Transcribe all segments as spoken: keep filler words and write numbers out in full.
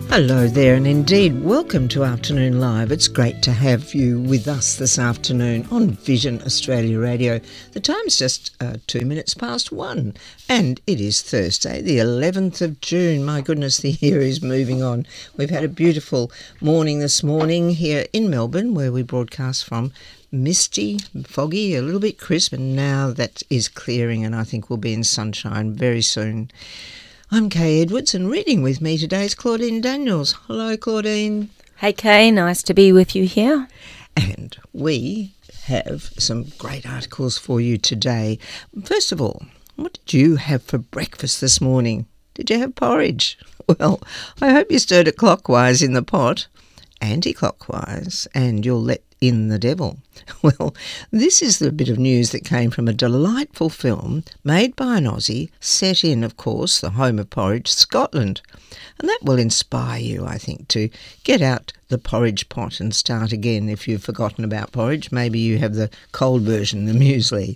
Hello there, and indeed welcome to Afternoon Live. It's great to have you with us this afternoon on Vision Australia Radio. The time's just uh, two minutes past one, and it is Thursday, the eleventh of June. My goodness, the year is moving on. We've had a beautiful morning this morning here in Melbourne, where we broadcast from. Misty, foggy, a little bit crisp, and now that is clearing, and I think we'll be in sunshine very soon. I'm Kay Edwards, and reading with me today is Claudine Daniels. Hello, Claudine. Hey, Kay. Nice to be with you here. And we have some great articles for you today. First of all, what did you have for breakfast this morning? Did you have porridge? Well, I hope you stirred it clockwise in the pot, anti-clockwise, and you'll let in the devil. Well, this is the bit of news that came from a delightful film made by an Aussie, set in, of course, the home of porridge, Scotland. And that will inspire you, I think, to get out the porridge pot and start again. If you've forgotten about porridge, maybe you have the cold version, the muesli.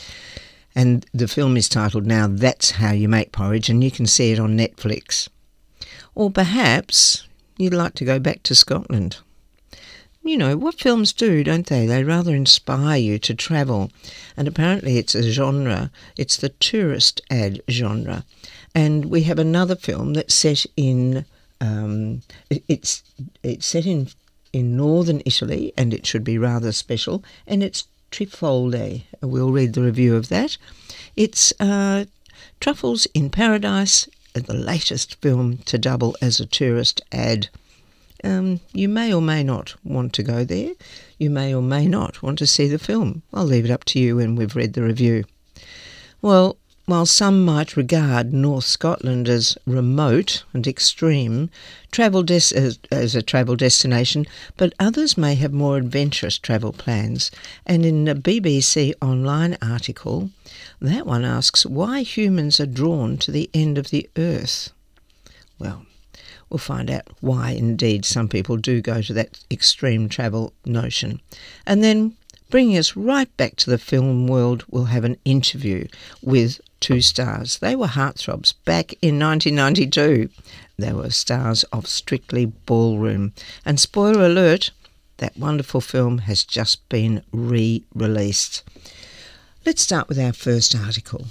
And the film is titled Now That's How You Make Porridge, and you can see it on Netflix. Or perhaps you'd like to go back to Scotland. You know, what films do, don't they? They rather inspire you to travel. And apparently it's a genre, it's the tourist ad genre. And we have another film that's set in, um, it's it's set in, in northern Italy, and it should be rather special, and it's Trifoli. We'll read the review of that. It's uh, Truffles in Paradise, the latest film to double as a tourist ad. Um, you may or may not want to go there. You may or may not want to see the film. I'll leave it up to you when we've read the review. Well, while some might regard North Scotland as remote and extreme travel des- as, as a travel destination, but others may have more adventurous travel plans. And in a B B C online article, that one asks why humans are drawn to the end of the earth. Well, we'll find out why, indeed, some people do go to that extreme travel notion. And then, bringing us right back to the film world, we'll have an interview with two stars. They were heartthrobs back in nineteen ninety-two. They were stars of Strictly Ballroom. And spoiler alert, that wonderful film has just been re-released. Let's start with our first article.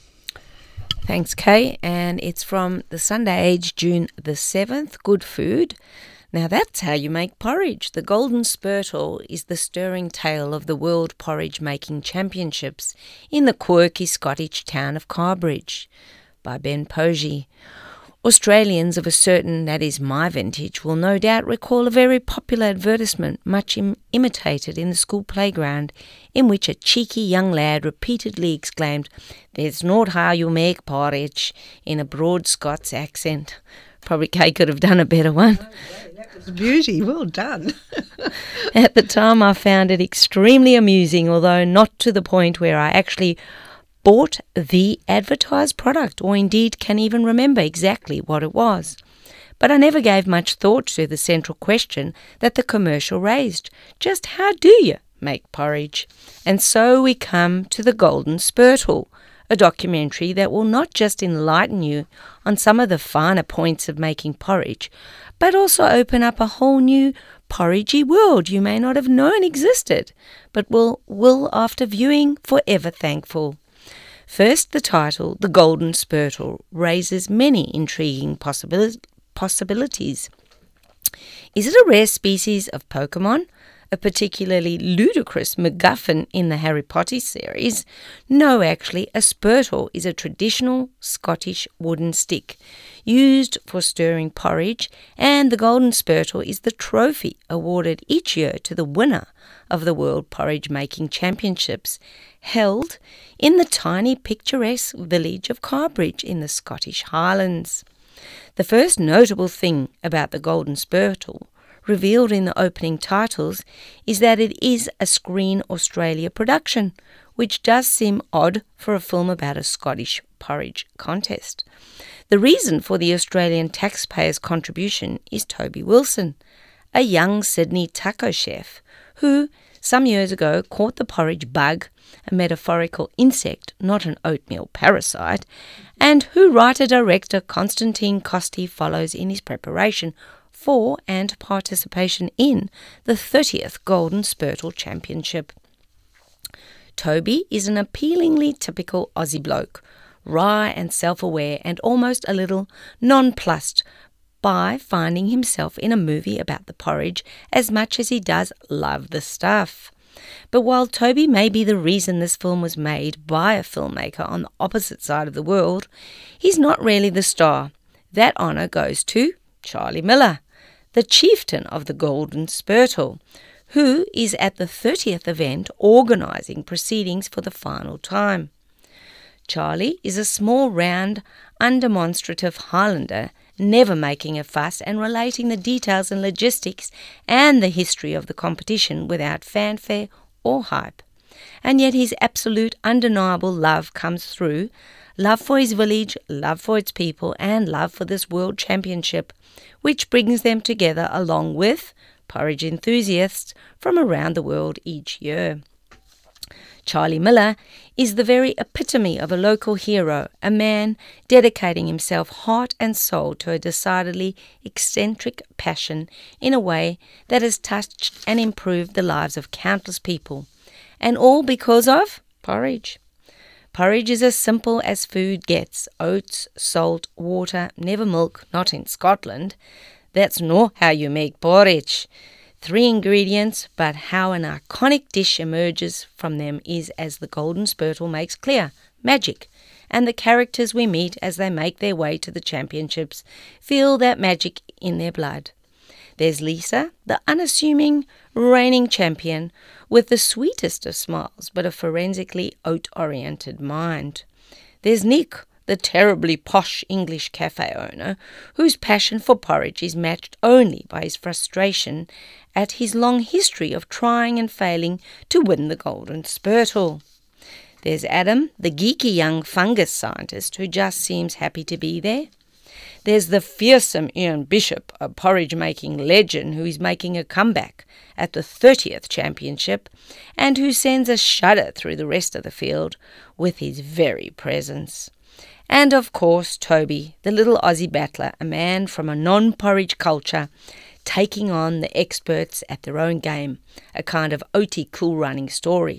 Thanks, Kay, and it's from the Sunday Age, June the seventh, Good Food. Now that's how you make porridge. The Golden Spurtle is the stirring tale of the World Porridge Making Championships in the quirky Scottish town of Carbridge by Ben Poggi. Australians of a certain, that is my vintage, will no doubt recall a very popular advertisement, much im- imitated in the school playground, in which a cheeky young lad repeatedly exclaimed, "There's not how you make porridge," in a broad Scots accent. Probably Kay could have done a better one. Oh, that was a beauty. Well done. At the time I found it extremely amusing, although not to the point where I actually bought the advertised product, or indeed can even remember exactly what it was. But I never gave much thought to the central question that the commercial raised. Just how do you make porridge? And so we come to The Golden Spurtle, a documentary that will not just enlighten you on some of the finer points of making porridge, but also open up a whole new porridgey world you may not have known existed, but will, will after viewing, forever thankful. First, the title, The Golden Spurtle, raises many intriguing possibil- possibilities. Is it a rare species of Pokemon? A particularly ludicrous MacGuffin in the Harry Potter series? No, actually, a spurtle is a traditional Scottish wooden stick used for stirring porridge, and the Golden Spurtle is the trophy awarded each year to the winner of the World Porridge Making Championships, held in the tiny picturesque village of Carbridge in the Scottish Highlands. The first notable thing about the Golden Spurtle, revealed in the opening titles, is that it is a Screen Australia production, which does seem odd for a film about a Scottish porridge contest. The reason for the Australian taxpayers' contribution is Toby Wilson, a young Sydney taco chef who, some years ago, caught the porridge bug, a metaphorical insect, not an oatmeal parasite, and who writer-director Konstantin Kosti follows in his preparation for and participation in the thirtieth Golden Spurtle Championship. Toby is an appealingly typical Aussie bloke, wry and self-aware and almost a little nonplussed by finding himself in a movie about the porridge as much as he does love the stuff. But while Toby may be the reason this film was made by a filmmaker on the opposite side of the world, he's not really the star. That honour goes to Charlie Miller, the chieftain of the Golden Spurtle, who is at the thirtieth event organising proceedings for the final time. Charlie is a small, round, undemonstrative Highlander, never making a fuss and relating the details and logistics and the history of the competition without fanfare or hype. And yet his absolute, undeniable love comes through, love for his village, love for its people, and love for this World Championship, which brings them together along with porridge enthusiasts from around the world each year. Charlie Miller is the very epitome of a local hero, a man dedicating himself heart and soul to a decidedly eccentric passion in a way that has touched and improved the lives of countless people, and all because of porridge. Porridge is as simple as food gets: oats, salt, water, never milk, not in Scotland. That's not how you make porridge. Three ingredients, but how an iconic dish emerges from them is, as the Golden Spurtle makes clear, magic. And the characters we meet as they make their way to the championships feel that magic in their blood. There's Lisa, the unassuming reigning champion, with the sweetest of smiles but a forensically oat-oriented mind. There's Nick, the terribly posh English cafe owner, whose passion for porridge is matched only by his frustration at his long history of trying and failing to win the Golden Spurtle. There's Adam, the geeky young fungus scientist who just seems happy to be there. There's the fearsome Ian Bishop, a porridge-making legend who is making a comeback at the thirtieth championship and who sends a shudder through the rest of the field with his very presence. And, of course, Toby, the little Aussie battler, a man from a non-porridge culture, taking on the experts at their own game, a kind of oaty cool running story.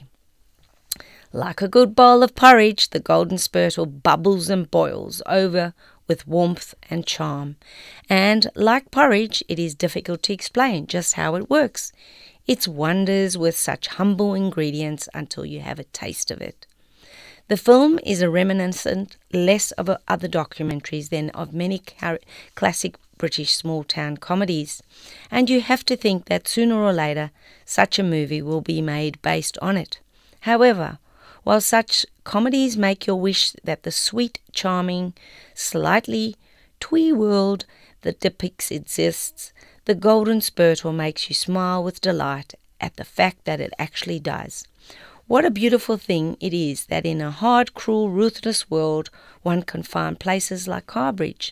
Like a good bowl of porridge, the Golden Spurtle bubbles and boils over with warmth and charm. And, like porridge, it is difficult to explain just how it works. It's wonders with such humble ingredients until you have a taste of it. The film is a reminiscent less of other documentaries than of many car- classic British small-town comedies, and you have to think that sooner or later such a movie will be made based on it. However, while such comedies make your wish that the sweet, charming, slightly twee world that depicts exists, the Golden Spurtle makes you smile with delight at the fact that it actually does. What a beautiful thing it is that in a hard, cruel, ruthless world one can find places like Carbridge.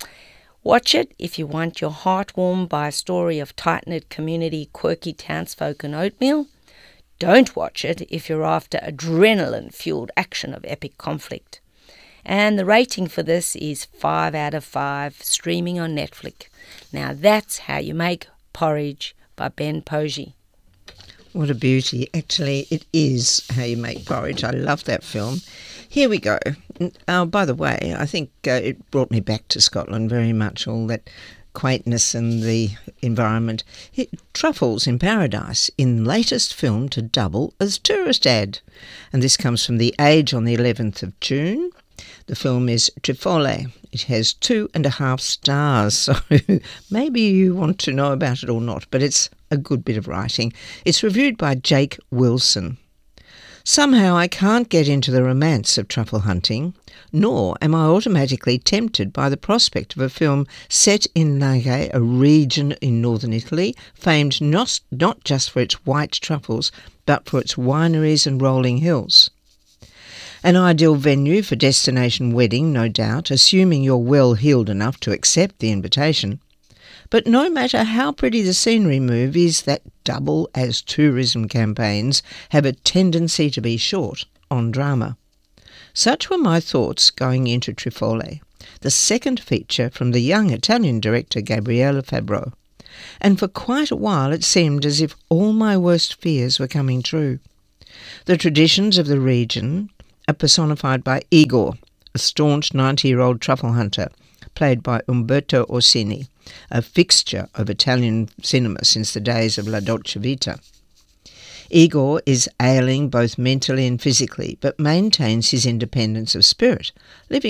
Watch it if you want your heart warmed by a story of tight-knit community, quirky townsfolk and oatmeal. Don't watch it if you're after adrenaline-fueled action of epic conflict. And the rating for this is five out of five, streaming on Netflix. Now that's how you make porridge by Ben Posey. What a beauty. Actually, it is how you make porridge. I love that film. Here we go. Oh, by the way, I think uh, it brought me back to Scotland very much, all that quaintness and the environment. It, Truffles in Paradise, in latest film to double as tourist ad. And this comes from The Age on the eleventh of June. The film is Trifole. It has two and a half stars, so maybe you want to know about it or not, but it's a good bit of writing. It's reviewed by Jake Wilson. Somehow I can't get into the romance of truffle hunting, nor am I automatically tempted by the prospect of a film set in Naghe, a region in northern Italy, famed not, not just for its white truffles, but for its wineries and rolling hills. An ideal venue for destination wedding, no doubt, assuming you're well-heeled enough to accept the invitation. But no matter how pretty the scenery movies that double as tourism campaigns have a tendency to be short on drama. Such were my thoughts going into Trifole, the second feature from the young Italian director Gabriele Fabro. And for quite a while it seemed as if all my worst fears were coming true. The traditions of the region are personified by Igor, a staunch ninety-year-old truffle hunter, played by Umberto Orsini, a fixture of Italian cinema since the days of La Dolce Vita. Igor is ailing both mentally and physically, but maintains his independence of spirit, living